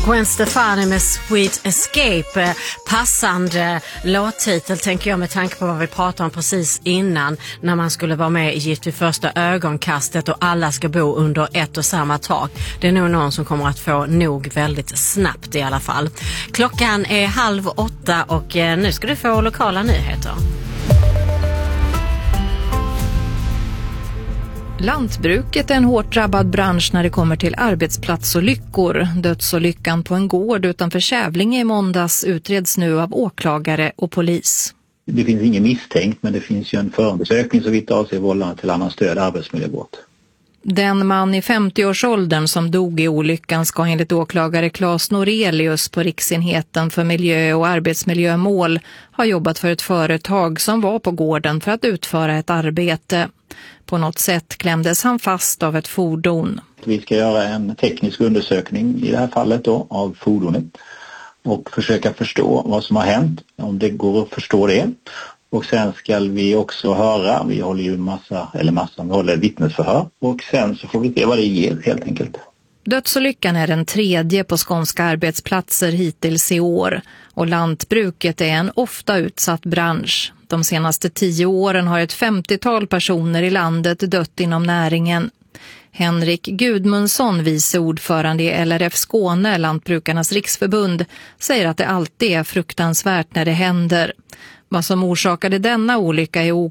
Gwen Stefani med Sweet Escape, passande låttitel tänker jag med tanke på vad vi pratade om precis innan när man skulle vara med i Gift vid första ögonkastet och alla ska bo under ett och samma tak. Det är nog någon som kommer att få nog väldigt snabbt i alla fall. Klockan är 7:30 och nu ska du få lokala nyheter. Lantbruket är en hårt drabbad bransch när det kommer till arbetsplatsolyckor. Dödsolyckan på en gård utanför Kävlinge i måndags utreds nu av åklagare och polis. Det finns ingen misstänkt, men det finns ju en förundersökning så vitt avser vållande till annan stöd arbetsmiljöbrott. Den man i 50-årsåldern som dog i olyckan ska enligt åklagare Claes Norelius på Riksenheten för miljö- och arbetsmiljömål ha jobbat för ett företag som var på gården för att utföra ett arbete. På något sätt klämdes han fast av ett fordon. Vi ska göra en teknisk undersökning i det här fallet då, av fordonet och försöka förstå vad som har hänt, om det går att förstå det. Och sen ska vi också höra, vi håller ju vi håller vittnesförhör och sen så får vi se vad det ger helt enkelt. Dödsolyckan är den 3:e på skånska arbetsplatser hittills i år och lantbruket är en ofta utsatt bransch. De senaste 10 åren har ett 50-tal personer i landet dött inom näringen. Henrik Gudmundsson, vice ordförande i LRF Skåne, Lantbrukarnas riksförbund, säger att det alltid är fruktansvärt när det händer. Vad som orsakade denna olycka är